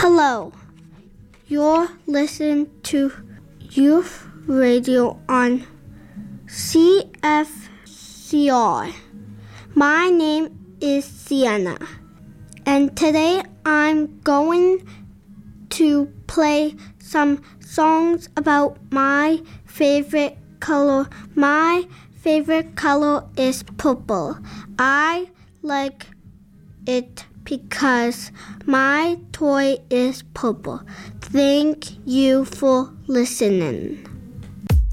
Hello, you're listening to Youth Radio on CFCR. My name is Sienna, and today I'm going to play some songs about my favorite color. My favorite color is purple. I like it because my toy is purple. Thank you for listening.